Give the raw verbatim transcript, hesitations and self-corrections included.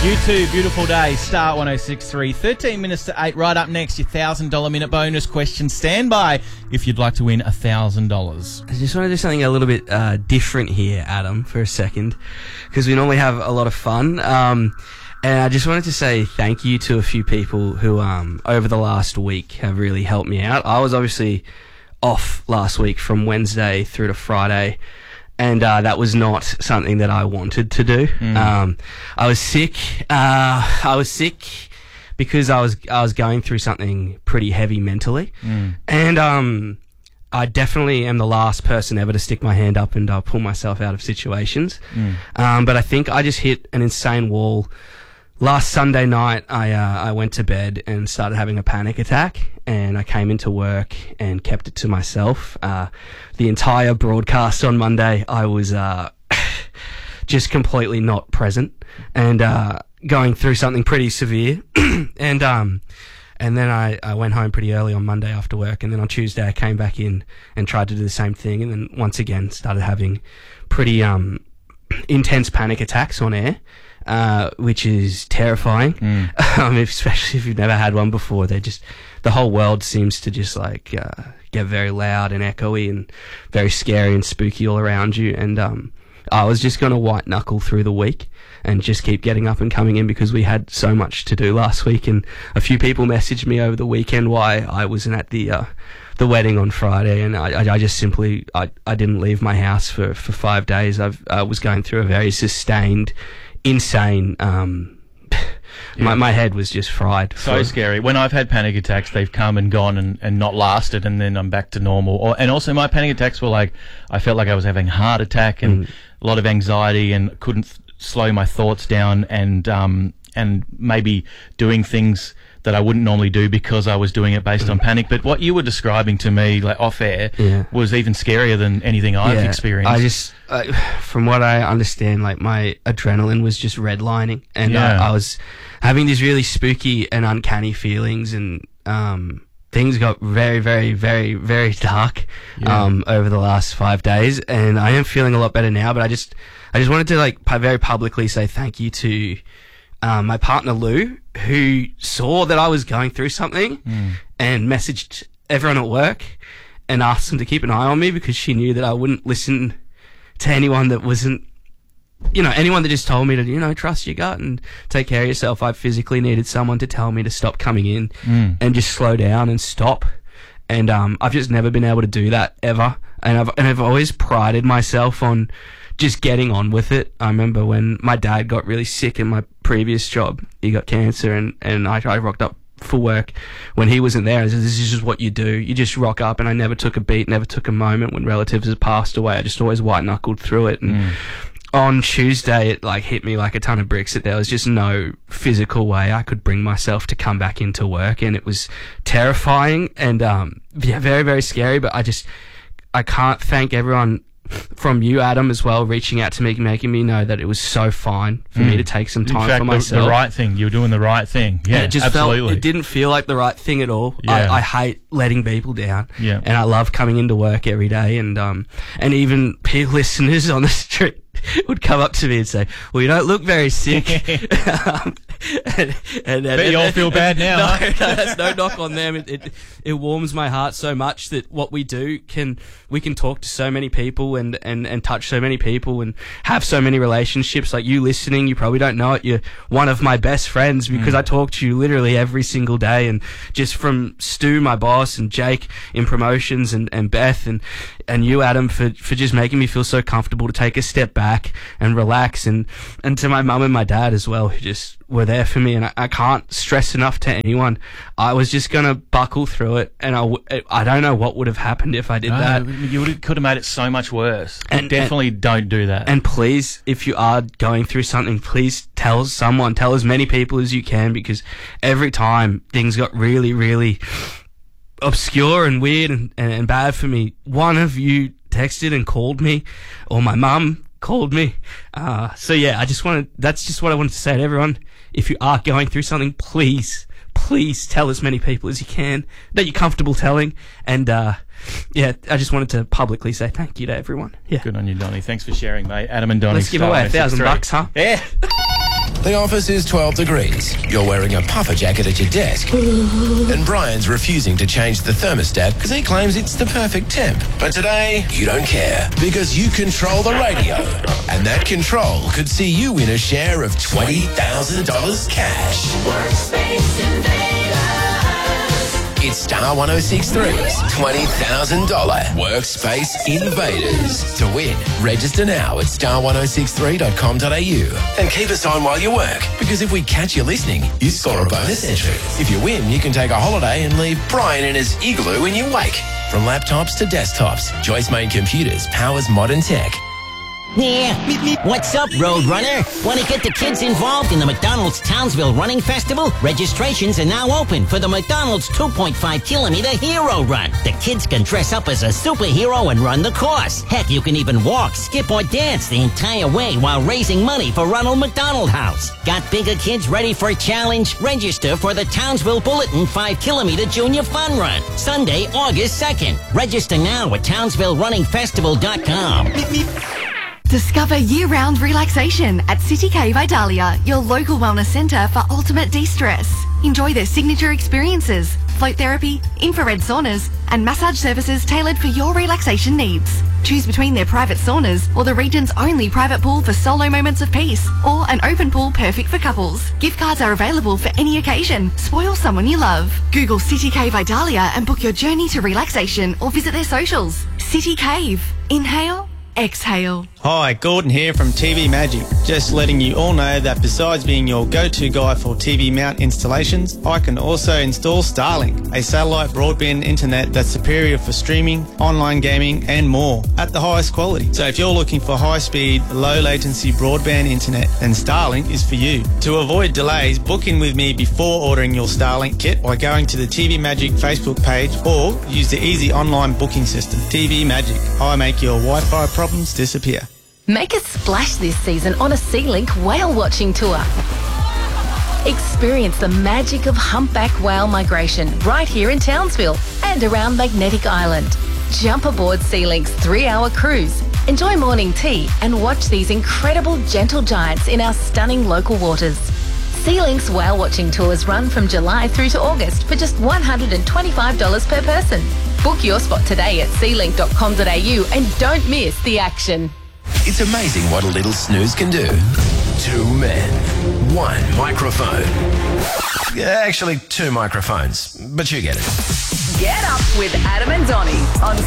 You too, beautiful day. Star one oh six point three, thirteen minutes to eight. Right up next, your one thousand dollars minute bonus question. Stand by if you'd like to win one thousand dollars. I just want to do something a little bit uh, different here, Adam, for a second, because we normally have a lot of fun. Um, and I just wanted to say thank you to a few people who, um, over the last week, have really helped me out. I was obviously off last week from Wednesday through to Friday. And uh, that was not something that I wanted to do. Mm. Um, I was sick. Uh, I was sick because I was I was going through something pretty heavy mentally, mm. and um, I definitely am the last person ever to stick my hand up and uh, pull myself out of situations. Mm. Um, but I think I just hit an insane wall. Last Sunday night, I uh, I went to bed and started having a panic attack, and I came into work and kept it to myself. Uh, the entire broadcast on Monday, I was uh, just completely not present and uh, going through something pretty severe. and um, and then I, I went home pretty early on Monday after work, and then on Tuesday I came back in and tried to do the same thing, and then once again started having pretty um, intense panic attacks on air. Uh, which is terrifying, mm. um, especially if you've never had one before. They just, the whole world seems to just like uh, get very loud and echoey and very scary and spooky all around you. And um, I was just going to white knuckle through the week and just keep getting up and coming in because we had so much to do last week. And a few people messaged me over the weekend why I wasn't at the uh, the wedding on Friday, and I, I, I just simply I, I didn't leave my house for, for five days. I've, I was going through a very sustained. Insane. Um, yeah. my my head was just fried. So scary. When I've had panic attacks, they've come and gone and, and not lasted, and then I'm back to normal. Or, and also, my panic attacks were like I felt like I was having a heart attack and mm. a lot of anxiety, and couldn't th- slow my thoughts down, and um and maybe doing things that I wouldn't normally do because I was doing it based on panic. But what you were describing to me, like off air, yeah. was even scarier than anything I've yeah. experienced. I just, uh, from what I understand, like my adrenaline was just redlining, and yeah. I, I was having these really spooky and uncanny feelings, and um, things got very, very, very, very dark yeah. um, over the last five days. And I am feeling a lot better now. But I just, I just wanted to like pu- very publicly say thank you to. Um, my partner Lou, who saw that I was going through something mm. and messaged everyone at work and asked them to keep an eye on me because she knew that I wouldn't listen to anyone that wasn't, you know, anyone that just told me to, you know, trust your gut and take care of yourself. I physically needed someone to tell me to stop coming in mm. and just slow down and stop. And um, I've just never been able to do that ever. And I've and I've always prided myself on just getting on with it. I remember when my dad got really sick in my previous job. He got cancer, and, and I, I rocked up for work when he wasn't there. I said, this is just what you do. You just rock up, and I never took a beat, never took a moment when relatives had passed away. I just always white-knuckled through it. And mm. on Tuesday, it like hit me like a ton of bricks that there was just no physical way I could bring myself to come back into work, and it was terrifying and um, yeah, very, very scary. But I just, I can't thank everyone from you, Adam, as well, reaching out to me, making me know that it was so fine for mm. me to take some time In fact, for myself. The, the right thing. You were doing the right thing. Yeah, it just absolutely. Felt, it didn't feel like the right thing at all. Yeah. I, I hate letting people down. Yeah. And I love coming into work every day. And um, and even peer listeners on the street would come up to me and say, well, you don't look very sick. um, and, and, and, Bet you all feel bad now. No, huh? no, that's no knock on them. It, it it warms my heart so much that what we do can we can talk to so many people and, and, and touch so many people and have so many relationships. Like you listening, you probably don't know it. You're one of my best friends because mm. I talk to you literally every single day. And just from Stu, my boss, and Jake in promotions, and, and Beth and and you, Adam, for, for just making me feel so comfortable to take a step back and relax, and, and to my mum and my dad as well, who just were there for me. And I, I can't stress enough to anyone, I was just going to buckle through it, and I, w- I don't know what would have happened if I did no, that. You would have, could have made it so much worse. And definitely and, don't do that. And please, if you are going through something, please tell someone, tell as many people as you can, because every time things got really, really obscure and weird and, and, and bad for me, one of you texted and called me, or my mum called me. Uh, so yeah, I just wanted, that's just what I wanted to say to everyone. If you are going through something, please, please tell as many people as you can that you're comfortable telling. And, uh, yeah, I just wanted to publicly say thank you to everyone. Yeah. Good on you, Donnie. Thanks for sharing, mate. Adam and Donnie. Let's give away a thousand bucks, huh? Yeah. The office is twelve degrees. You're wearing a puffer jacket at your desk. And Brian's refusing to change the thermostat because he claims it's the perfect temp. But today, you don't care because you control the radio. And that control could see you win a share of twenty thousand dollars cash. Workspace Invaders. It's Star one oh six three's twenty thousand dollars Workspace Invaders. To win, register now at star one oh six three dot com dot a u and keep us on while you work, because if we catch you listening, you score a bonus entry. If you win, you can take a holiday and leave Brian in his igloo in your wake. From laptops to desktops, Joyce Main Computers powers modern tech. Yeah, what's up, Roadrunner? Want to get the kids involved in the McDonald's Townsville Running Festival? Registrations are now open for the McDonald's two point five kilometer Hero Run. The kids can dress up as a superhero and run the course. Heck, you can even walk, skip, or dance the entire way while raising money for Ronald McDonald House. Got bigger kids ready for a challenge? Register for the Townsville Bulletin five kilometer Junior Fun Run, Sunday, August second. Register now at townsville running festival dot com. Discover year-round relaxation at City Cave Idalia, your local wellness centre for ultimate de-stress. Enjoy their signature experiences, float therapy, infrared saunas, and massage services tailored for your relaxation needs. Choose between their private saunas or the region's only private pool for solo moments of peace, or an open pool perfect for couples. Gift cards are available for any occasion. Spoil someone you love. Google City Cave Idalia and book your journey to relaxation, or visit their socials. City Cave. Inhale. Exhale. Hi, Gordon here from T V Magic. Just letting you all know that besides being your go-to guy for T V mount installations, I can also install Starlink, a satellite broadband internet that's superior for streaming, online gaming and more at the highest quality. So if you're looking for high-speed, low-latency broadband internet, then Starlink is for you. To avoid delays, book in with me before ordering your Starlink kit by going to the T V Magic Facebook page or use the easy online booking system. T V Magic. I make your Wi-Fi problems disappear. Make a splash this season on a Sea-Link whale watching tour. Experience the magic of humpback whale migration right here in Townsville and around Magnetic Island. Jump aboard Sea-Link's three-hour cruise, enjoy morning tea and watch these incredible gentle giants in our stunning local waters. Sea-Link's whale watching tours run from July through to August for just one hundred twenty-five dollars per person. Book your spot today at sea link dot com dot a u and don't miss the action. It's amazing what a little snooze can do. Two men, one microphone. Yeah, actually, two microphones, but you get it. Get up with Adam and Donnie on